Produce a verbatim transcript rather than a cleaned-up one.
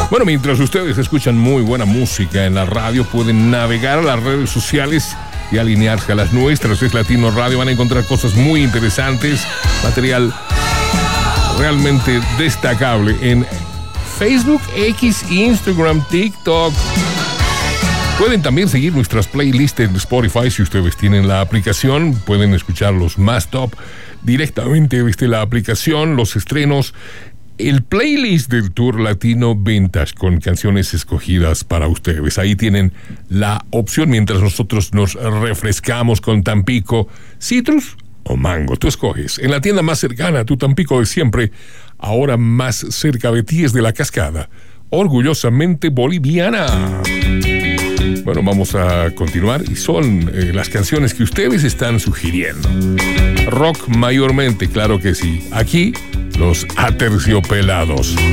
Bueno, mientras ustedes escuchan muy buena música en la radio, pueden navegar a las redes sociales y alinearse a las nuestras. Es Latino Radio, van a encontrar cosas muy interesantes, material realmente destacable en Facebook, X, Instagram, TikTok. Pueden también seguir nuestras playlists en Spotify si ustedes tienen la aplicación. Pueden escuchar los más top directamente desde la aplicación, los estrenos, el playlist del Tour Latino Vintage con canciones escogidas para ustedes. Ahí tienen la opción mientras nosotros nos refrescamos con Tampico, Citrus o Mango. Tú escoges. En la tienda más cercana, tu Tampico de siempre, ahora más cerca de ti es de La Cascada, orgullosamente boliviana. Bueno, vamos a continuar y son eh, las canciones que ustedes están sugiriendo. Rock mayormente, claro que sí. Aquí, los Aterciopelados.